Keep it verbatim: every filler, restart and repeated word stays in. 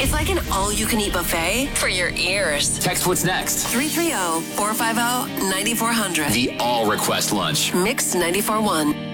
It's like an all-you-can-eat buffet for your ears. Text what's next. three three zero, four five zero, nine four zero zero. The all request lunch. Mix ninety-four point one.